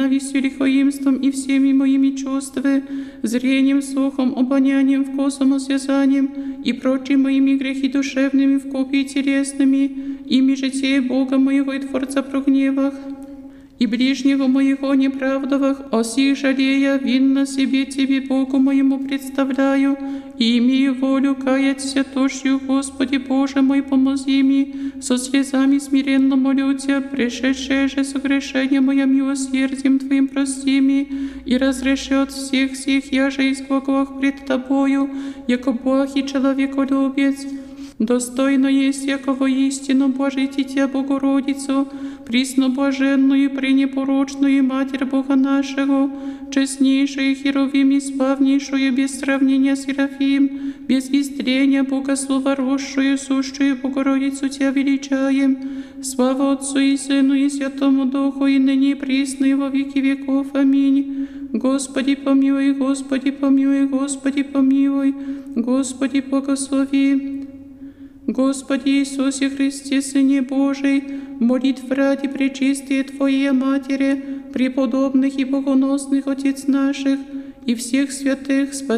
ненавистью, лихоимством и всеми моими чувствами, зрением, слухом, обонянием, вкусом, осязанием и прочими моими грехи душевными, вкупе и телесными, ими же те Бога моего и Творца прогневах, и ближнего моего неправдовах, о сих жалея, винно себе Тебе, Богу моему, представляю, и имею волю каяться тошью, Господи Боже мой, помози мне, со слезами смиренно молю Тебя, пришедшее же согрешение мое милосердием Твоим прости мне, и разреши от всех сих, я же изглагох пред Тобою, яко благ и человеколюбец. Достойно есть якого истину Божий Дитя Богородицу, пресноблаженную и пренепорочную Матерь Бога нашего, честнейшую Херувим и славнейшую без сравнения Серафим, без истрения Богослова росшую, сущую Богородицу Тебя величаем. Слава Отцу и Сыну и Святому Духу, и ныне и присно, и во веки веков. Аминь. Господи помилуй, Господи помилуй, Господи помилуй, Господи благослови. Господи Иисусе Христе, Сыне Божий, молитв ради пречистые Твоей Матери, преподобных и богоносных Отец наших и всех святых, спаси